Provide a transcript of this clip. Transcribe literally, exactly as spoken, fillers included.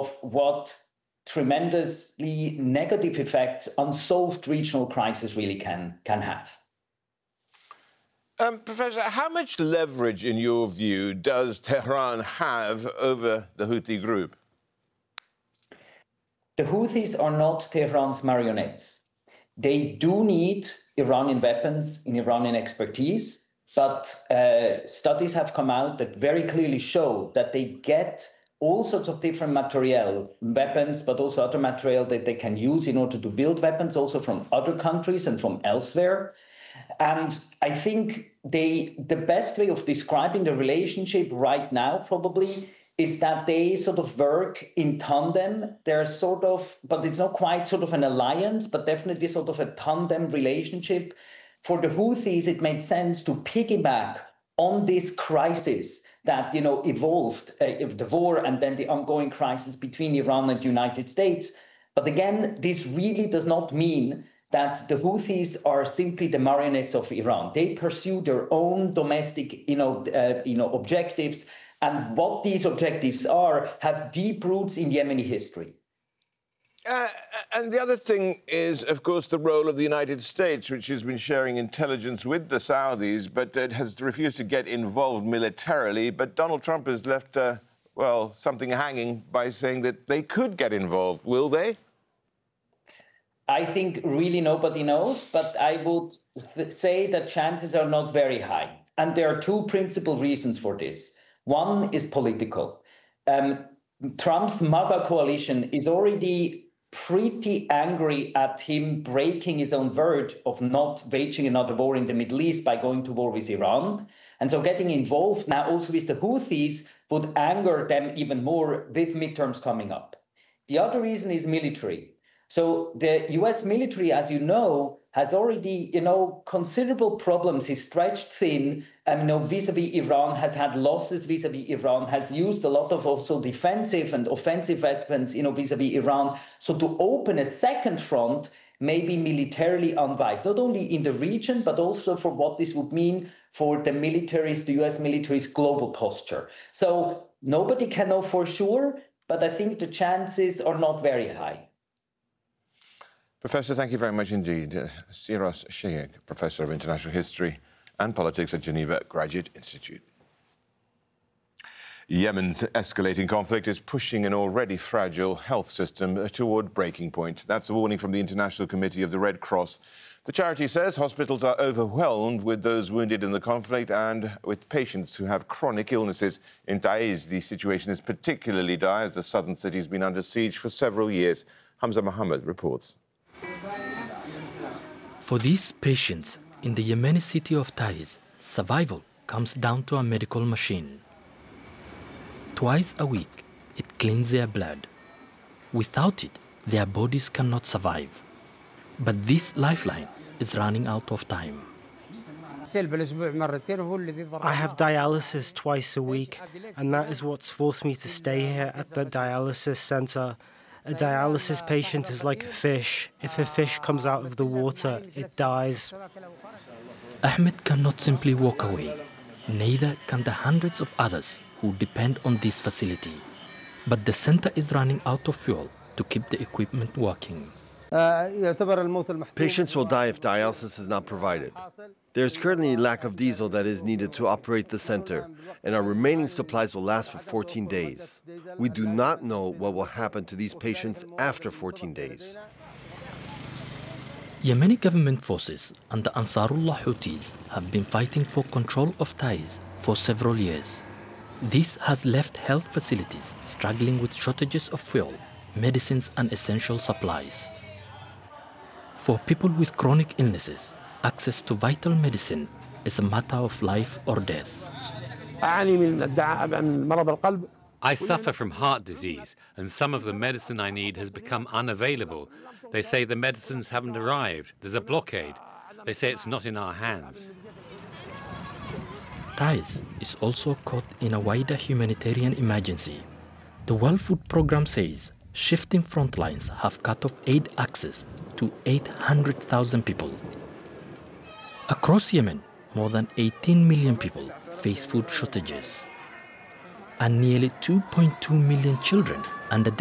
of what tremendously negative effects unsolved regional crisis really can, can have. Um, Professor, how much leverage, in your view, does Tehran have over the Houthi group? The Houthis are not Tehran's marionettes. They do need Iranian weapons and Iranian expertise, but uh, studies have come out that very clearly show that they get all sorts of different material, weapons, but also other material that they can use in order to build weapons, also from other countries and from elsewhere. And I think they, the best way of describing the relationship right now probably is that they sort of work in tandem. They're sort of, but it's not quite sort of an alliance, but definitely sort of a tandem relationship. For the Houthis, it made sense to piggyback on this crisis that, you know, evolved, uh, the war and then the ongoing crisis between Iran and the United States. But again, this really does not mean that the Houthis are simply the marionettes of Iran. They pursue their own domestic, you know, uh, you know, objectives. And what these objectives are have deep roots in Yemeni history. Uh, and the other thing is, of course, the role of the United States, which has been sharing intelligence with the Saudis, but it has refused to get involved militarily. But Donald Trump has left, uh, well, something hanging by saying that they could get involved. Will they? I think really nobody knows, but I would th- say that chances are not very high. And there are two principal reasons for this. One is political. Um, Trump's MAGA coalition is already pretty angry at him breaking his own word of not waging another war in the Middle East by going to war with Iran. And so getting involved now also with the Houthis would anger them even more with midterms coming up. The other reason is military. So the U S military, as you know, has already, you know, considerable problems. He's stretched thin, and, you know, vis-a-vis Iran, has had losses vis-a-vis Iran, has used a lot of also defensive and offensive weapons, you know, vis-a-vis Iran. So to open a second front may be militarily unwise, not only in the region, but also for what this would mean for the military's, the U S military's global posture. So nobody can know for sure, but I think the chances are not very high. Professor, thank you very much indeed. Uh, Siros Sheikh, Professor of International History and Politics at Geneva Graduate Institute. Yemen's escalating conflict is pushing an already fragile health system toward breaking point. That's a warning from the International Committee of the Red Cross. The charity says hospitals are overwhelmed with those wounded in the conflict and with patients who have chronic illnesses. In Taiz, the situation is particularly dire as the southern city has been under siege for several years. Hamza Mohammed reports. For these patients in the Yemeni city of Taiz, survival comes down to a medical machine. Twice a week, it cleans their blood. Without it, their bodies cannot survive. But this lifeline is running out of time. I have dialysis twice a week, and that is what's forced me to stay here at the dialysis center. A dialysis patient is like a fish. If a fish comes out of the water, it dies. Ahmed cannot simply walk away. Neither can the hundreds of others who depend on this facility. But the center is running out of fuel to keep the equipment working. Patients will die if dialysis is not provided. There is currently a lack of diesel that is needed to operate the center, and our remaining supplies will last for fourteen days. We do not know what will happen to these patients after fourteen days. Yemeni government forces and the Ansarullah Houthis have been fighting for control of Taiz for several years. This has left health facilities struggling with shortages of fuel, medicines and essential supplies. For people with chronic illnesses, access to vital medicine is a matter of life or death. I suffer from heart disease, and some of the medicine I need has become unavailable. They say the medicines haven't arrived. There's a blockade. They say it's not in our hands. Taiz is also caught in a wider humanitarian emergency. The World Food Programme says shifting front lines have cut off aid access to eight hundred thousand people. Across Yemen, more than eighteen million people face food shortages, and nearly two point two million children under the